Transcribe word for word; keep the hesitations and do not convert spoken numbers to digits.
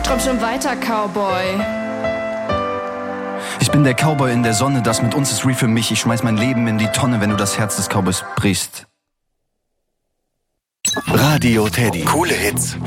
Komm schon weiter, Cowboy. Ich bin der Cowboy in der Sonne, das mit uns ist real für mich. Ich schmeiß mein Leben in die Tonne, wenn du das Herz des Cowboys brichst. Radio Teddy. Coole Hits